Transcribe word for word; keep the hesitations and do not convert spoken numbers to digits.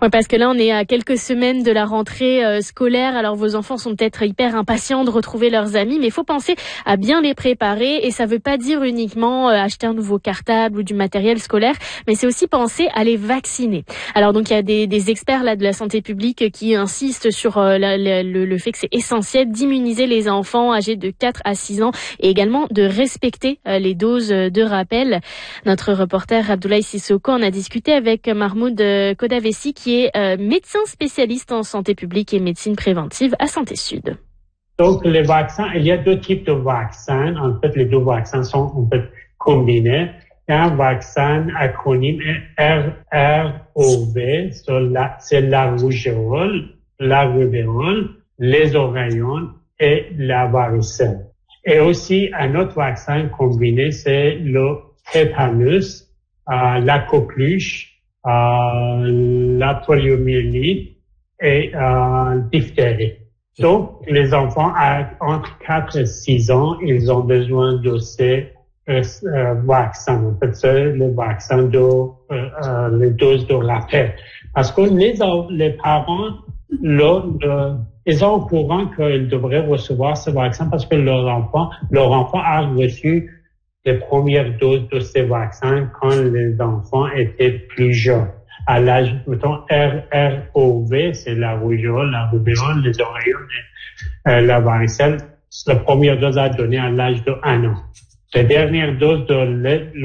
Ouais, parce que là, on est à quelques semaines de la rentrée euh, scolaire. Alors, vos enfants sont peut-être hyper impatients de retrouver leurs amis, mais il faut penser à bien les préparer. Et ça veut pas dire uniquement euh, acheter un nouveau cartable ou du matériel scolaire, mais c'est aussi penser à les vacciner. Alors, donc, il y a des, des experts là de la santé publique qui insistent sur euh, la, la, le, le fait que c'est essentiel d'immuniser les enfants âgés de quatre à six ans et également de respecter euh, les doses de rappel. Notre reporter Abdoulaye Sissoko en a discuté avec Mahmoud Kodavessi, qui est euh, médecin spécialiste en santé publique et médecine préventive à Santé Sud. Donc, les vaccins, il y a deux types de vaccins. En fait, les deux vaccins sont en fait combinés. Il y a un vaccin acronyme R R O V, c'est la rougeole, la rubéole, les oreillons et la varicelle. Et aussi, un autre vaccin combiné, c'est le tétanus, euh, la coqueluche, euh, la poliomyélite et euh, diphtérie. Donc, les enfants à, entre quatre et six ans, ils ont besoin de ces euh, vaccins. En fait, c'est le vaccin de euh, euh, les doses de rappel. Parce que les, les parents, là, le, ils sont au courant qu'ils devraient recevoir ce vaccin parce que leur enfant, leur enfant a reçu les premières doses de ces vaccins quand les enfants étaient plus jeunes. À l'âge, mettons, R R O V, c'est la rougeole, la rubéole, les oreillons, euh, la varicelle. La première dose a donné à l'âge de un an. La dernière dose de